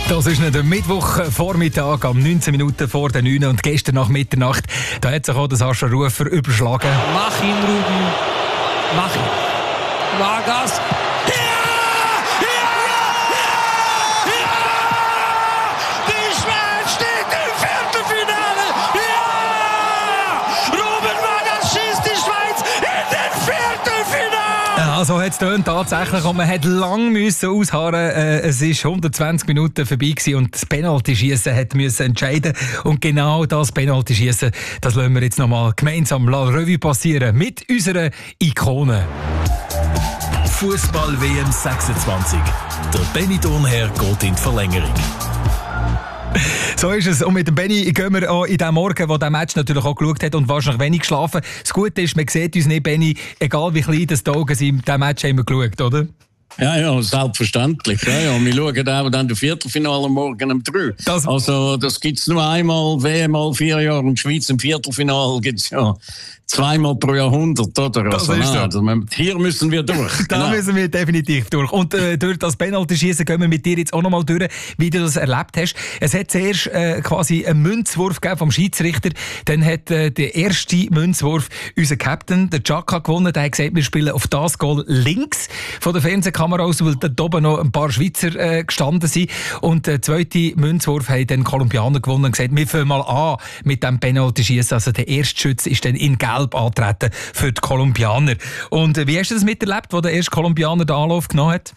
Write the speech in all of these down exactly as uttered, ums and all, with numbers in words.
Das ist der Mittwochvormittag am neunzehn Minuten vor der neun und gestern nach Mitternacht, da hat sich auch der Sascha Rufer überschlagen. Mach ihn, Ruben. Mach ihn. Vargas. So hat es getönt, tatsächlich. Und man hat lange müssen ausharren. Äh, es war hundertzwanzig Minuten vorbei gewesen und das Penaltyschießen hat müssen entscheiden. Und genau das Penaltyschießen, das lassen wir jetzt nochmal gemeinsam La Revue passieren mit unserer Ikone. Fußball-W M sechsundzwanzig. Der Benny Thurnherr geht in die Verlängerung. So ist es. Und mit dem Benny gehen wir auch in den Morgen, wo der Match natürlich auch geschaut hat und wahrscheinlich wenig geschlafen. Das Gute ist, man sieht uns nicht, Benny, egal wie klein das die Augen sind, diesen Match haben wir geschaut, oder? Ja, ja, selbstverständlich. Ja, ja. Wir schauen auch dann das Viertelfinale morgen um drei. Das also, das gibt es nur einmal, W M all vier Jahre und Schweiz im Viertelfinale gibt es ja zweimal pro Jahrhundert, oder? Das also, ist nein, so. also, hier müssen wir durch. Da genau. müssen wir definitiv durch. Und äh, durch das Penaltyschießen gehen wir mit dir jetzt auch nochmal durch, wie du das erlebt hast. Es hat zuerst äh, quasi einen Münzwurf gegeben vom Schiedsrichter. Dann hat äh, der erste Münzwurf unser Captain, der Xhaka, gewonnen. Der hat gesagt, wir spielen auf das Goal links von der Fernsehkamera aus, weil da oben noch ein paar Schweizer äh, gestanden sind. Und der zweite Münzwurf haben dann Kolumbianer gewonnen und gesagt, wir fangen mal an mit dem Penaltyschießen. Also der erste Schütze ist dann in Gelb antreten für die Kolumbianer. Und wie hast du das miterlebt, wo der erste Kolumbianer den Anlauf genommen hat?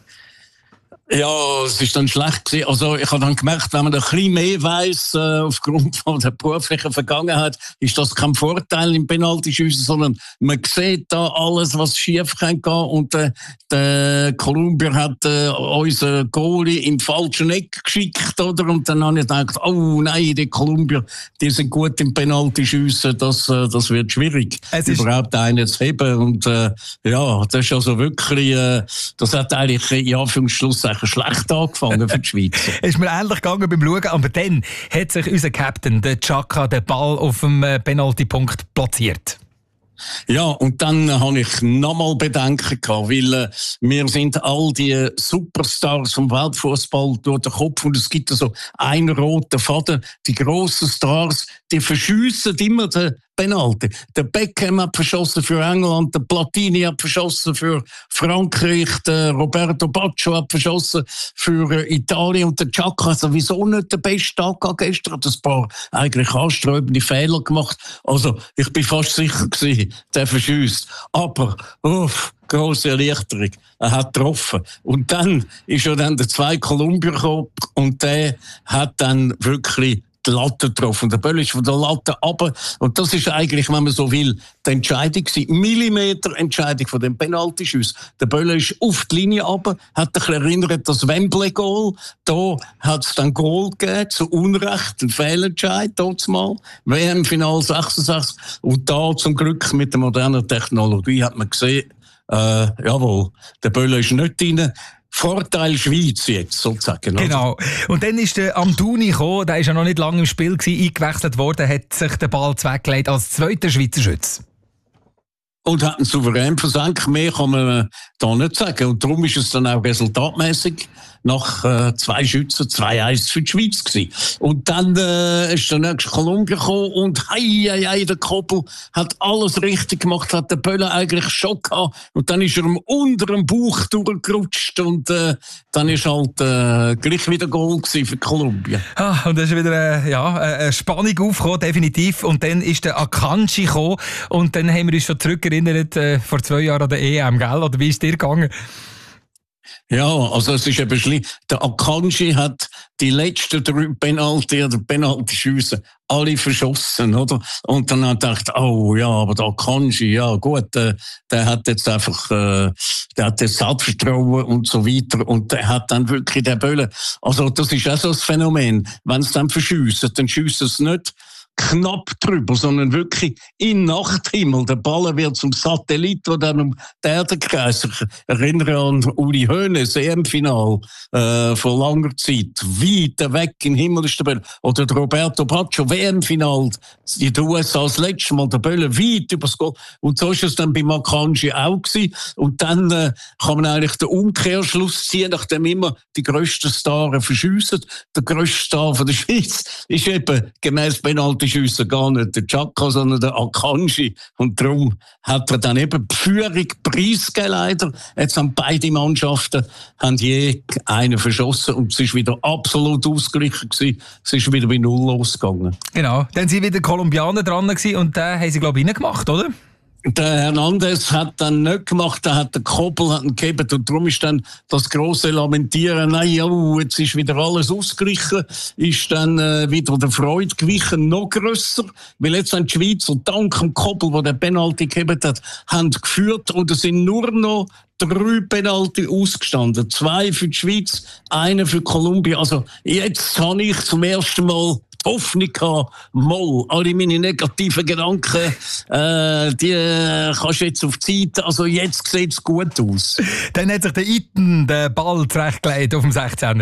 Ja, es ist dann schlecht gewesen. Also ich habe dann gemerkt, wenn man ein bisschen mehr weiss, äh, aufgrund von der beruflichen Vergangenheit, ist das kein Vorteil im Penaltyschiessen, sondern man sieht da alles, was schief kann gehen. Und äh, der Kolumbier hat äh, unseren Goalie im falschen Eck geschickt, oder? Und dann habe ich gedacht, oh nein, die Kolumbier, die sind gut im Penaltyschiessen, das, äh, das wird schwierig, überhaupt einen zu heben. Und äh, ja, das ist also wirklich, äh, das hat eigentlich in Anführungsschluss schlecht angefangen für die Schweiz. Es ist mir ähnlich gegangen beim Schauen, aber dann hat sich unser Captain, der Xhaka, den Ball auf dem Penaltypunkt platziert. Ja, und dann habe ich nochmal Bedenken gehabt, weil äh, wir sind all die Superstars vom Weltfußball durch den Kopf und es gibt so einen roten Faden. Die grossen Stars, die verschiessen immer den Penalty. Der Beckham hat verschossen für England, der Platini hat verschossen für Frankreich, der Roberto Baggio hat verschossen für äh, Italien und der Xhaka hat sowieso nicht den besten Tag gehabt gestern, hat ein paar eigentlich anstrebende Fehler gemacht. Also ich bin fast sicher gewesen, der verschießt. Aber, uff, grosse Erleichterung. Er hat getroffen. Und dann ist ja dann der zweite Kolumbier gekommen und der hat dann wirklich die Latte getroffen. Der Böll ist von der Latte runter. Und das ist eigentlich, wenn man so will, die Entscheidung gewesen. Millimeter-Entscheidung von dem Penaltyschuss. Der Böll ist auf die Linie runter, hat sich erinnert, das Wembley-Goal. Da hat es dann Goal gegeben, zu Unrecht, ein Fehlentscheid, dort mal. W M-Final sechsundsechzig. Und da zum Glück mit der modernen Technologie hat man gesehen, äh, jawohl, der Böll ist nicht drin. Vorteil Schweiz jetzt, sozusagen. Oder? Genau. Und dann ist der Amdouni gekommen, der ist ja noch nicht lange im Spiel gewesen, eingewechselt worden, hat sich den Ball weggelegt als zweiter Schweizer Schütze. Und hat einen souverän versenkt. Mehr kann man da nicht sagen. Und darum ist es dann auch resultatmäßig nach äh, zwei Schützen zwei eins für die Schweiz gewesen. Und dann äh, ist der nächste Kolumbien gekommen und hei, hei, hei, der Koppel hat alles richtig gemacht, hat der Böller eigentlich schon gehabt. Und dann ist er im unteren Bauch durchgerutscht und äh, dann ist halt äh, gleich wieder Goal gewesen für Kolumbien. Ah, und dann ist wieder äh, ja, eine Spannung aufgekommen, definitiv. Und dann ist der Akanji gekommen und dann haben wir uns schon zurückerinnert äh, vor zwei Jahren an der E M, gell? Oder wie ist dir gegangen? Ja, also es ist eben schlimm. Der Akanji hat die letzten drei Penalty oder Penalty-Schüsse alle verschossen, oder? Und dann hat er gedacht, oh ja, aber der Akanji, ja gut, äh, der hat jetzt einfach, äh, der hat jetzt Selbstvertrauen und so weiter und der hat dann wirklich den Böllen. Also das ist auch so ein Phänomen. Wenn es dann verschiessen, dann schiessen es nicht knapp drüber, sondern wirklich in Nachthimmel. Der Ball wird zum Satellit, der dann um die Erde kreist. Ich erinnere an Uli Hoeneß, E M-Final äh, vor langer Zeit. Weit weg im Himmel ist der Böller. Oder der Roberto Baggio, W M-Final in den U S A das letzte Mal, der Böller weit übers Goal. Und so ist es dann bei Akanji auch gewesen. Und dann äh, kann man eigentlich den Umkehrschluss ziehen, nachdem immer die grössten Stars verschiessen. Der grösste Star von der Schweiz ist eben gemäss Penaltyschüssen gar nicht der Xhaka, sondern der Akanji. Und darum hat er dann eben die Führung preisgegeben, leider. Jetzt haben beide Mannschaften haben je einen verschossen und es ist wieder absolut ausgeglichen gewesen. Es ist wieder bei Null losgegangen. Genau, dann sind wieder Kolumbianer dran gewesen und den haben sie, glaube ich, reingemacht, oder? Der Hernandez hat dann nicht gemacht, der hat den Koppel hat ihn gegeben und darum ist dann das grosse Lamentieren, nein, oh, jetzt ist wieder alles ausgeglichen, ist dann äh, wieder der Freude gewichen, noch grösser, weil jetzt haben die Schweizer dank dem Koppel, der den Penalty gegeben hat, haben geführt und es sind nur noch drei Penalty ausgestanden. Zwei für die Schweiz, einer für Kolumbien. Also jetzt habe ich zum ersten Mal die Hoffnung gehabt, mal, alle meine negativen Gedanken, äh, die äh, kannst du jetzt auf die Seite, also jetzt sieht es gut aus. Dann hat sich der Iten den Ball zurechtgelegt auf dem sechzehner.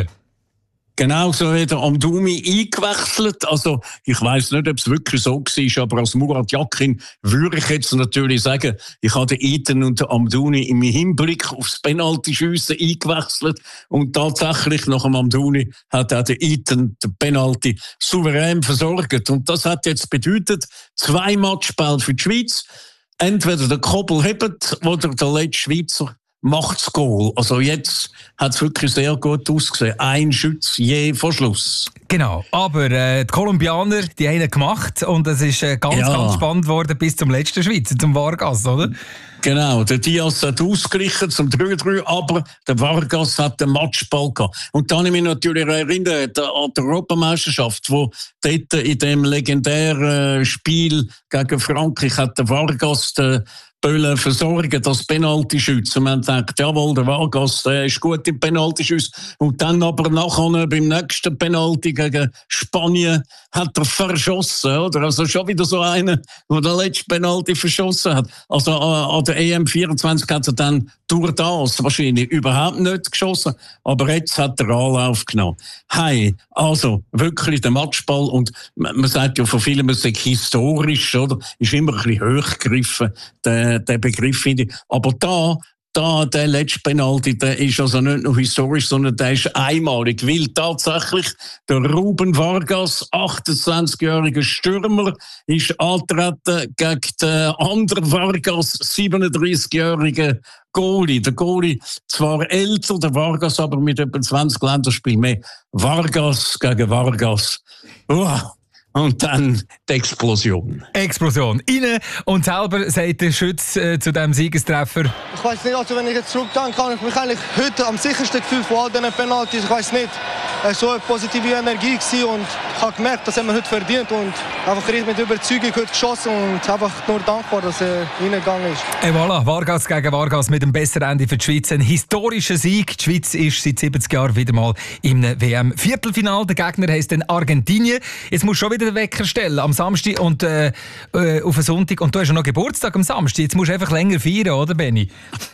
Genau, so hat der Amdouni eingewechselt. Also, ich weiss nicht, ob es wirklich so war, aber als Murat Yakin würde ich jetzt natürlich sagen, ich habe den Iten und den Amdouni im Hinblick aufs Penalty-Schiessen eingewechselt. Und tatsächlich, nach dem Amdouni, hat auch der Iten den Penalty souverän versorgt. Und das hat jetzt bedeutet, zwei Matchbälle für die Schweiz. Entweder der Koppel hebt oder der letzte Schweizer macht das Goal. Also jetzt hat es wirklich sehr gut ausgesehen. Ein Schütz je vor Schluss. Genau, aber äh, die Kolumbianer, die haben ihn gemacht und es ist äh, ganz, ja. ganz spannend geworden bis zum letzten Schweizer, zum Vargas, oder? Genau, der Diaz hat ausgeglichen zum drei drei, aber der Vargas hat den Matchball gehabt. Und dann habe ich mich natürlich erinnert an die Europameisterschaft, wo dort in dem legendären Spiel gegen Frankreich hat der Vargas den Böller versorgen, das Penaltyschützen. Man denkt, jawohl, der Vargas, der ist gut im Penaltyschützen. Und dann aber nachher beim nächsten Penalty gegen Spanien hat er verschossen, oder? Also schon wieder so einer, der den letzten Penalty verschossen hat. Also an der E M vierundzwanzig hat er dann durch das wahrscheinlich überhaupt nicht geschossen, aber jetzt hat er Anlauf genommen. Hey, also wirklich der Matchball, und man sagt ja von vielen, man sagt historisch, oder? Ist immer ein bisschen hochgegriffen, der, der Begriff, finde ich. Aber da, da, der letzte Penalty, der ist also nicht nur historisch, sondern der ist einmalig, weil tatsächlich der Ruben Vargas, achtundzwanzigjähriger Stürmer, ist angetreten gegen den anderen Vargas, siebenunddreißigjährigen Goalie. Der Goalie zwar älter, der Vargas aber mit etwa zwanzig Länderspielen mehr. Vargas gegen Vargas. Uah. Und dann die Explosion. Explosion. Rein und selber sagt der Schütz äh, zu diesem Siegestreffer. Ich weiss nicht, also wenn ich jetzt zurückdenke, kann ich mich eigentlich heute am sichersten gefühlt von all diesen Penaltys. Ich weiss nicht, es war so eine positive Energie gewesen und ich habe gemerkt, das haben wir heute verdient und einfach richtig mit Überzeugung heute geschossen und einfach nur dankbar, dass er reingegangen ist. Et voilà, Vargas gegen Vargas mit dem besseren Ende für die Schweiz. Ein historischer Sieg. Die Schweiz ist seit siebzig Jahren wieder mal im W M-Viertelfinale. Der Gegner heisst dann Argentinien. Jetzt muss schon wieder den Wecker stellen am Samstag und äh, äh, auf den Sonntag. Und du hast ja noch Geburtstag am Samstag. Jetzt musst du einfach länger feiern, oder Benni?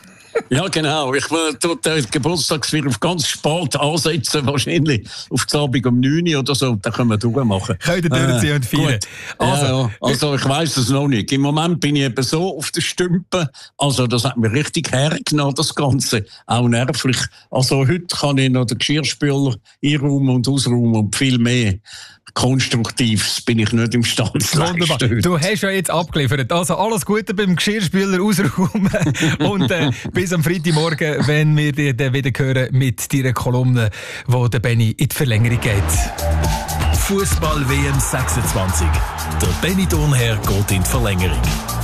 Ja, genau. Ich will den Geburtstagsfeier auf ganz spät ansetzen, wahrscheinlich auf die Abend um neun Uhr oder so. Dann können wir durchmachen. Könnt ihr durchziehen äh, und feiern. Also, ja, ja. also ich weiss es noch nicht. Im Moment bin ich eben so auf den Stümpen. Also das hat mir richtig hergenommen, das Ganze. Auch nervlich. Also heute kann ich noch den Geschirrspüler einräumen und ausräumen und viel mehr. Konstruktiv bin ich nicht imstande zu leisten. Du hast ja jetzt abgeliefert. Also alles Gute beim Geschirrspüler ausräumen und äh, bis am Freitagmorgen, wenn wir dich dann wieder hören mit deiner Kolumne, wo der Benni in die Verlängerung geht. Fußball W M sechsundzwanzig. Der Benni Thurnherr geht in die Verlängerung.